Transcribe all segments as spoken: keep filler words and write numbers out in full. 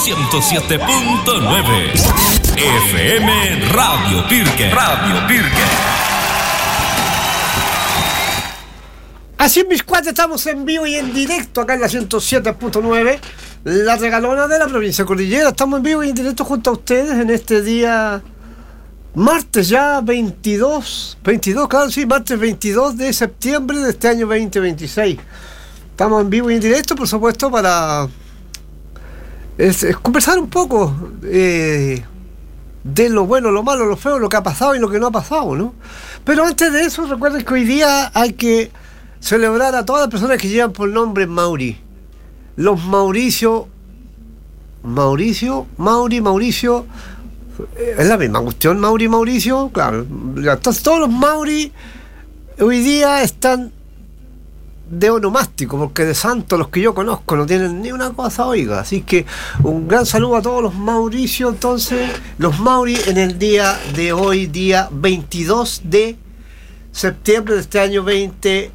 ciento siete punto nueve. F M Radio Pirque. Radio Pirque. Así, mis cuates, estamos en vivo y en directo acá en la ciento siete punto nueve, la regalona de la provincia de Cordillera. Estamos en vivo y en directo junto a ustedes en este día martes ya veintidós, veintidós, claro, sí, martes veintidós de septiembre de este año veinte veintiséis. Estamos en vivo y en directo, por supuesto, para es, es conversar un poco eh, de lo bueno, lo malo, lo feo, lo que ha pasado y lo que no ha pasado, ¿no? Pero antes de eso, recuerden que hoy día hay que celebrar a todas las personas que llevan por nombre Mauri. Los Mauricio, Mauricio, Mauri, Mauricio, es la misma cuestión, Mauri, Mauricio, claro. Entonces todos los Mauri hoy día están de onomástico, porque de santo los que yo conozco no tienen ni una cosa, oiga. Así que un gran saludo a todos los Mauricio, entonces, los Mauri en el día de hoy, día veintidós de septiembre de este año veinte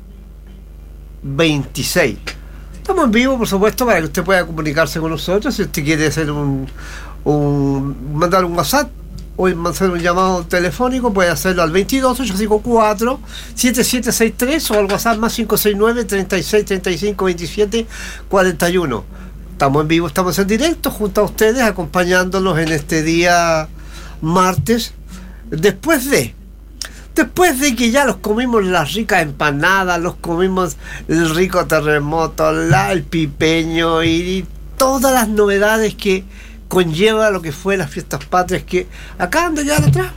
veintiséis. Estamos en vivo, por supuesto, para que usted pueda comunicarse con nosotros. Si usted quiere hacer un, un mandar un WhatsApp o hacer un llamado telefónico, puede hacerlo al veintidós, ochocientos cincuenta y cuatro, setenta y siete sesenta y tres o al WhatsApp más cinco seis nueve, treinta y seis, treinta y cinco, veintisiete, cuarenta y uno. Estamos en vivo, estamos en directo junto a ustedes, acompañándolos en este día martes, después de Después de que ya los comimos las ricas empanadas, los comimos el rico terremoto, la, el pipeño y, y todas las novedades que conlleva lo que fue las fiestas patrias, que acaban de llegar atrás.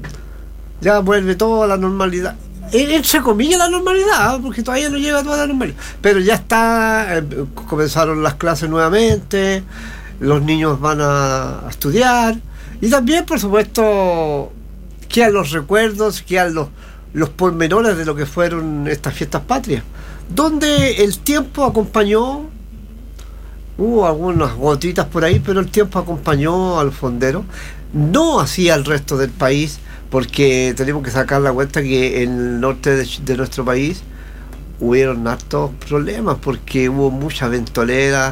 Ya vuelve toda la normalidad. Entre comillas la normalidad, porque todavía no llega toda la normalidad. Pero ya está, eh, comenzaron las clases nuevamente, los niños van a, a estudiar. Y también, por supuesto, quedan los recuerdos, quedan los, los pormenores de lo que fueron estas fiestas patrias, donde el tiempo acompañó, hubo algunas gotitas por ahí, pero el tiempo acompañó al fondero, no así al resto del país, porque tenemos que sacar la cuenta que en el norte de, de nuestro país hubieron hartos problemas, porque hubo mucha ventolera,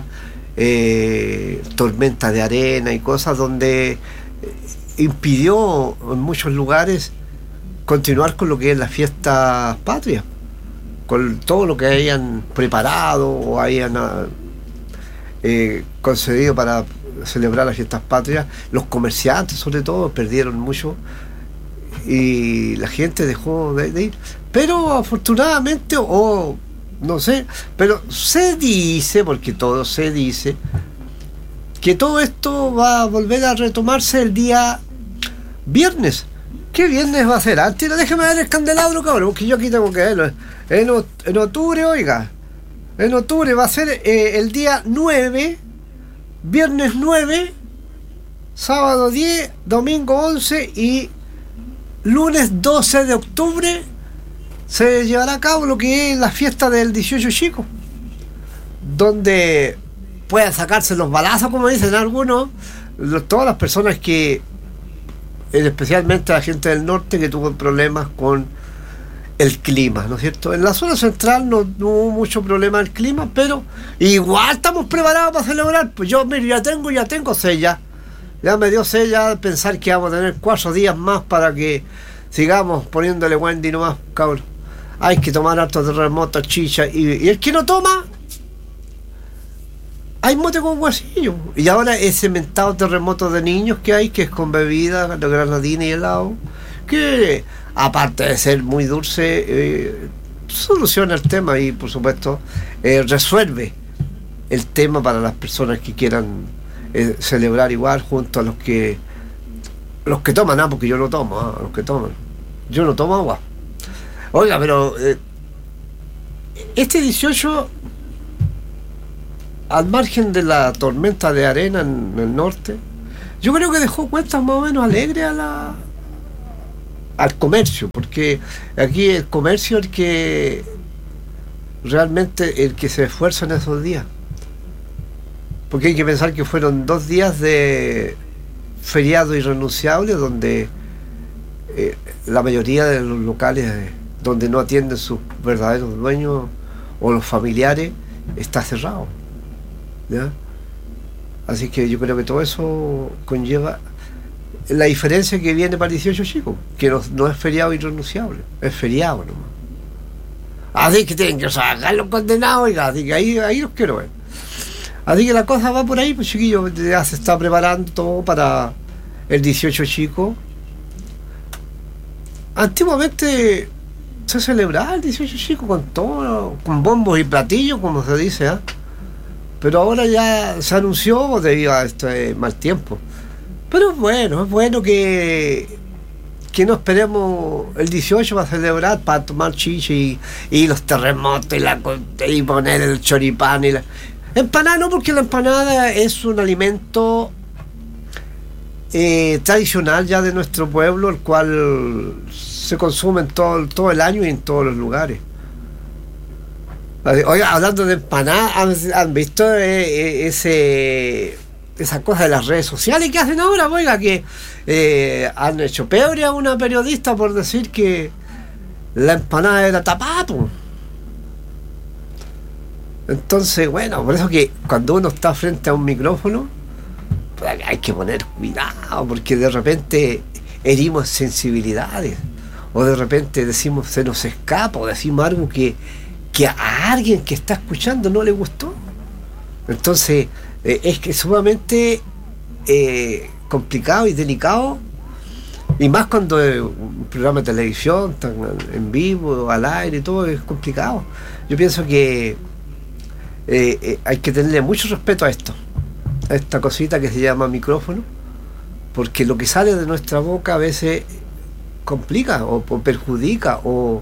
eh, tormenta de arena y cosas donde impidió en muchos lugares continuar con lo que es la fiesta patria, con todo lo que hayan preparado o hayan eh, concedido para celebrar las fiestas patrias. Los comerciantes, sobre todo, perdieron mucho y la gente dejó de, de ir. Pero afortunadamente, o no sé, pero se dice, porque todo se dice, que todo esto va a volver a retomarse el día viernes. ¿Qué viernes va a ser? Antes, déjeme ver el candelabro, cabrón, porque yo aquí tengo que verlo. En, en octubre, oiga, en octubre va a ser eh, el día nueve, viernes nueve, sábado diez, domingo once y lunes doce de octubre se llevará a cabo lo que es la fiesta del dieciocho chico, donde puedan sacarse los balazos, como dicen algunos, los, todas las personas que, especialmente la gente del norte, que tuvo problemas con el clima, ¿no es cierto? En la zona central no, no hubo mucho problema del clima, pero igual estamos preparados para celebrar. Pues yo, mire, ya tengo, ya tengo sella, ya me dio sella pensar que vamos a tener cuatro días más para que sigamos poniéndole Wendy nomás, cabrón. Hay que tomar harto terremoto, chicha, y, y el que no toma, hay mote con guasillo. Y ahora ese mentado terremoto de niños que hay, que es con bebida, de granadina y helado, que aparte de ser muy dulce, eh, soluciona el tema y por supuesto eh, resuelve el tema para las personas que quieran eh, celebrar igual junto a los que los que toman, ah, porque yo no tomo, ah, los que toman. Yo no tomo agua. Oiga, pero eh, este dieciocho, al margen de la tormenta de arena en el norte, yo creo que dejó cuentas más o menos alegres a la al comercio, porque aquí el comercio es el que realmente el que se esfuerza en esos días, porque hay que pensar que fueron dos días de feriado irrenunciable donde eh, la mayoría de los locales eh, donde no atienden sus verdaderos dueños o los familiares está cerrado, ¿ya? Así que yo creo que todo eso conlleva la diferencia que viene para el dieciocho chicos, que no, no es feriado irrenunciable, es feriado nomás. Así que tienen que sacar los condenados, oiga, así que ahí, ahí los quiero ver. Así que la cosa va por ahí, pues chiquillos, ya se está preparando todo para el dieciocho chico. Antiguamente se celebraba el dieciocho chico con todo, con bombos y platillos, como se dice, ¿eh? Pero ahora ya se anunció debido a este mal tiempo. Pero es bueno, es bueno que, que no esperemos el dieciocho para celebrar, para tomar chicha y, y los terremotos y, la, y poner el choripán y la empanada. No, porque la empanada es un alimento eh, tradicional ya de nuestro pueblo, el cual se consume en todo, todo el año y en todos los lugares. Oiga, hablando de empanadas, ¿han, han visto eh, ese esa cosa de las redes sociales que hacen ahora? Oiga, que eh, han hecho peor a una periodista por decir que la empanada era tapapo. Entonces, bueno, por eso que cuando uno está frente a un micrófono, pues hay que poner cuidado, porque de repente herimos sensibilidades, o de repente decimos, se nos escapa, o decimos algo que que a alguien que está escuchando no le gustó. Entonces eh, es que es sumamente eh, complicado y delicado, y más cuando es un programa de televisión tan en vivo, al aire y todo, es complicado. Yo pienso que eh, eh, hay que tenerle mucho respeto a esto, a esta cosita que se llama micrófono, porque lo que sale de nuestra boca a veces complica o, o perjudica, o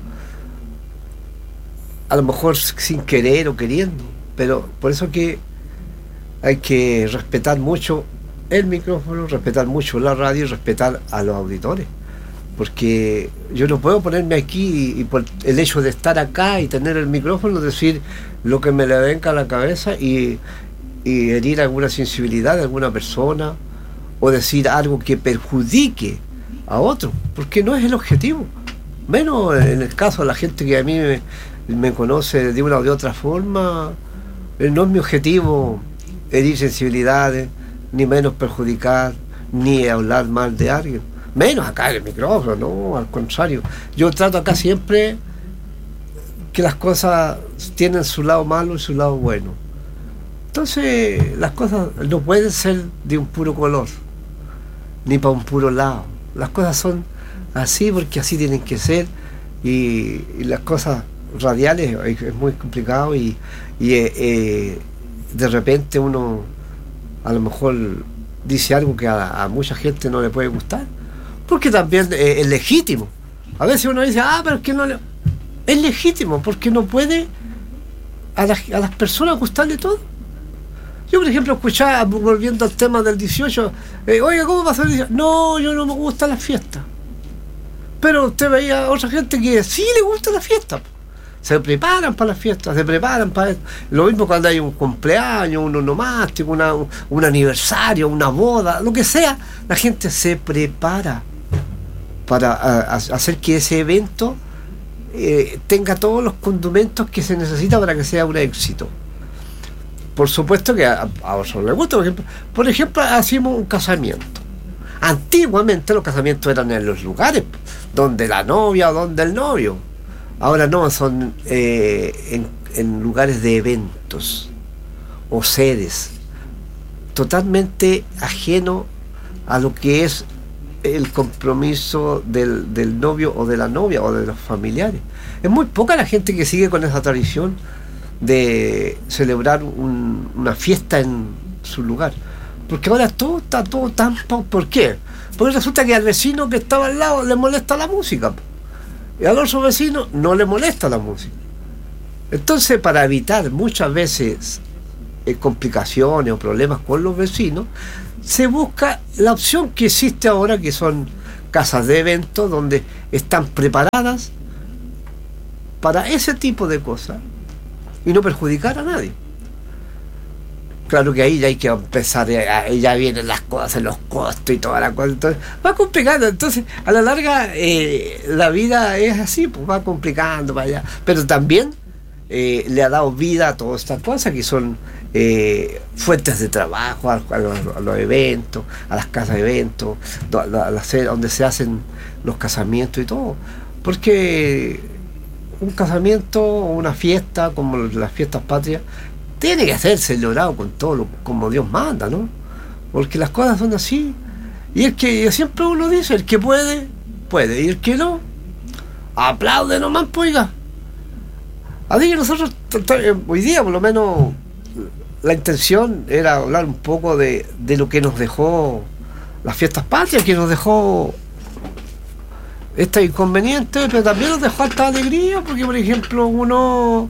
a lo mejor sin querer o queriendo, pero por eso que hay que respetar mucho el micrófono, respetar mucho la radio y respetar a los auditores, porque yo no puedo ponerme aquí y, y por el hecho de estar acá y tener el micrófono decir lo que me le venga a la cabeza y, y herir alguna sensibilidad de alguna persona, o decir algo que perjudique a otro, porque no es el objetivo, menos en el caso de la gente que a mí me me conoce de una o de otra forma. No es mi objetivo herir sensibilidades, ni menos perjudicar, ni hablar mal de alguien, menos acá en el micrófono, no, al contrario. Yo trato acá siempre que las cosas tienen su lado malo y su lado bueno. Entonces las cosas no pueden ser de un puro color, ni para un puro lado. Las cosas son así porque así tienen que ser, y, y las cosas radiales es muy complicado, y, y eh, eh, de repente uno a lo mejor dice algo que a, a mucha gente no le puede gustar, porque también eh, es legítimo. A veces uno dice, ah, pero es que no le... es legítimo, porque no puede a, la, a las personas gustarle todo. Yo, por ejemplo, escuchaba, volviendo al tema del dieciocho, eh, oiga, ¿cómo pasó el dieciocho? No, yo no me gustan las fiestas. Pero usted veía a otra gente que sí le gusta la fiesta. Se preparan para las fiestas, se preparan para esto. Lo mismo cuando hay un cumpleaños, un onomástico, una, un aniversario, una boda, lo que sea, la gente se prepara para a, a hacer que ese evento eh, tenga todos los condimentos que se necesita para que sea un éxito. Por supuesto que a, a otros les gusta, por ejemplo, por ejemplo, hacemos un casamiento. Antiguamente los casamientos eran en los lugares donde la novia o donde el novio. Ahora no, son eh, en, en lugares de eventos o sedes, totalmente ajeno a lo que es el compromiso del, del novio o de la novia o de los familiares. Es muy poca la gente que sigue con esa tradición de celebrar un, una fiesta en su lugar, porque ahora todo está todo tan... ¿Por qué? Porque resulta que al vecino que estaba al lado le molesta la música, y al otro vecino no le molesta la música. Entonces, para evitar muchas veces eh, complicaciones o problemas con los vecinos, se busca la opción que existe ahora, que son casas de eventos donde están preparadas para ese tipo de cosas y no perjudicar a nadie. Claro que ahí ya hay que empezar, ahí ya vienen las cosas, los costos y toda la cosa, entonces va complicando. Entonces a la larga eh, la vida es así, pues va complicando para allá, pero también eh, le ha dado vida a todas estas cosas que son eh, fuentes de trabajo, a, a, los, a los eventos, a las casas de eventos, a la, a la, donde se hacen los casamientos y todo. Porque un casamiento o una fiesta, como las fiestas patrias, tiene que ser celebrado con todo lo, como Dios manda, ¿no? Porque las cosas son así. Y el que siempre uno dice, el que puede, puede. Y el que no, aplaude nomás, pues, oiga. Así que nosotros, hoy día, por lo menos, la intención era hablar un poco de, de lo que nos dejó las fiestas patrias, que nos dejó este inconveniente, pero también nos dejó alta alegría, porque, por ejemplo, uno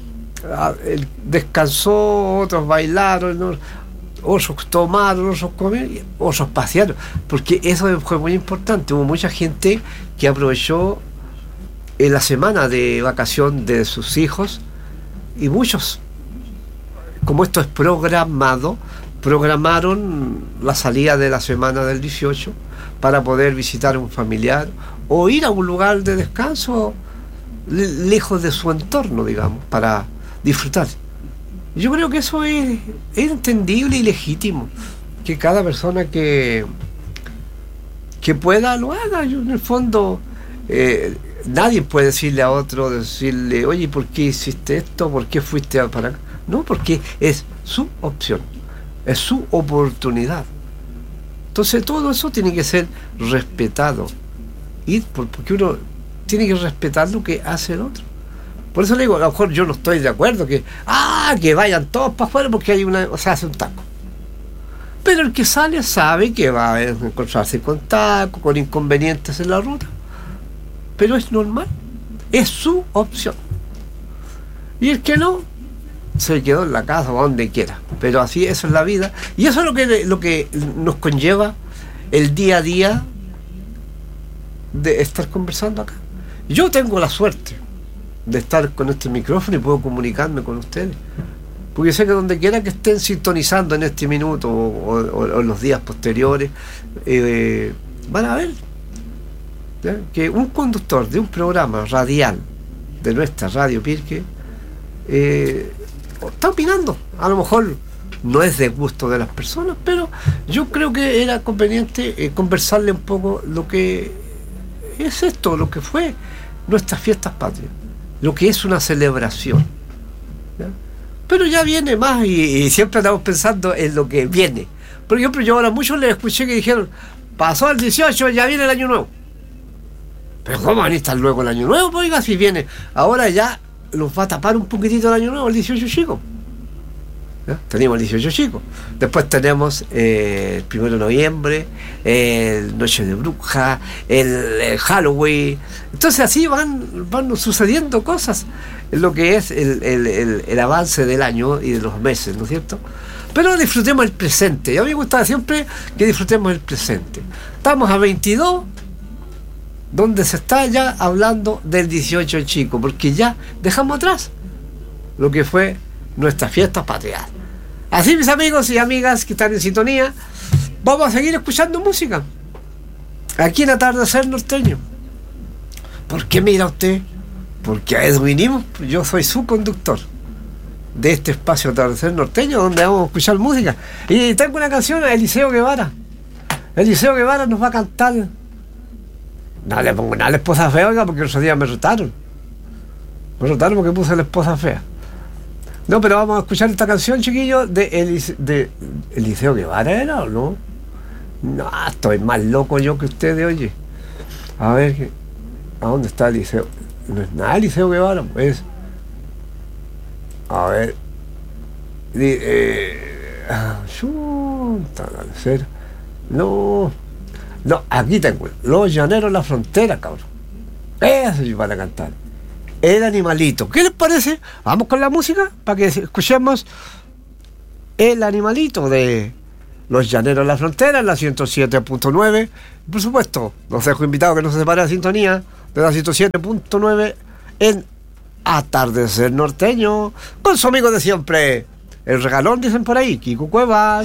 descansó, otros bailaron, ¿no? Otros tomaron, otros comieron, otros pasearon, porque eso fue muy importante. Hubo mucha gente que aprovechó en la semana de vacación de sus hijos, y muchos, como esto es programado, programaron la salida de la semana del dieciocho para poder visitar a un familiar o ir a un lugar de descanso lejos de su entorno, digamos, para disfrutar. Yo creo que eso es, es entendible y legítimo, que cada persona que que pueda lo haga. Yo, en el fondo, eh, nadie puede decirle a otro, decirle, oye, ¿por qué hiciste esto? ¿Por qué fuiste para acá? No, porque es su opción, es su oportunidad. Entonces todo eso tiene que ser respetado, y porque uno tiene que respetar lo que hace el otro. Por eso le digo, a lo mejor yo no estoy de acuerdo que, ah, que vayan todos para afuera porque hay una, o sea, hace un taco. Pero el que sale sabe que va a encontrarse con tacos, con inconvenientes en la ruta. Pero es normal, es su opción. Y el que no, se quedó en la casa o donde quiera. Pero así, eso es la vida. Y eso es lo que, lo que nos conlleva el día a día de estar conversando acá. Yo tengo la suerte de estar con este micrófono y puedo comunicarme con ustedes, porque sé que donde quiera que estén sintonizando en este minuto o, o, o en los días posteriores, eh, van a ver, ¿ya?, que un conductor de un programa radial de nuestra Radio Pirque eh, está opinando. A lo mejor no es de gusto de las personas, pero yo creo que era conveniente eh, conversarle un poco lo que es esto, lo que fue nuestras fiestas patrias, lo que es una celebración, ¿ya? Pero ya viene más, y, y siempre estamos pensando en lo que viene. Por ejemplo, yo ahora muchos les escuché que dijeron, pasó el dieciocho, ya viene el año nuevo. Pero ¿cómo van a estar luego el año nuevo? Pues, oiga, si viene, ahora ya nos va a tapar un poquitito el año nuevo, el dieciocho chico. ¿Ya? Tenemos el dieciocho chico. Después tenemos eh, el primero de noviembre, el Noche de Bruja, el, el Halloween. Entonces así van, van sucediendo cosas en lo que es el, el, el, el avance del año y de los meses, ¿no es cierto? Pero disfrutemos el presente. A mí me gusta siempre que disfrutemos el presente. Estamos a veintidós, donde se está ya hablando del dieciocho chico, porque ya dejamos atrás lo que fue nuestras fiestas patrias. Así, mis amigos y amigas que están en sintonía, vamos a seguir escuchando música aquí en Atardecer Norteño. ¿Por qué mira usted? Porque a eso vinimos. Yo soy su conductor de este espacio Atardecer Norteño, donde vamos a escuchar música. Y tengo una canción a Eliseo Guevara. Eliseo Guevara nos va a cantar. No le pongo nada a la esposa fea, oiga, porque esos días me retaron. Me retaron porque puse la esposa fea. No, pero vamos a escuchar esta canción, chiquillos, de, Elise, de Eliseo Guevara, ¿era o no? No, estoy más loco yo que ustedes, oye. A ver, ¿a dónde está Eliseo? No es nada Eliseo Guevara, pues. A ver. Eh, no, no, aquí tengo. Los Llaneros en la Frontera, cabrón. Eso sí van a cantar. El Animalito. ¿Qué les parece? Vamos con la música para que escuchemos El Animalito de Los Llaneros en la Frontera, en la ciento siete punto nueve. Por supuesto, los dejo invitados que no se separe la sintonía de la ciento siete punto nueve en Atardecer Norteño, con su amigo de siempre, el regalón, dicen por ahí, Kiko Cuevas.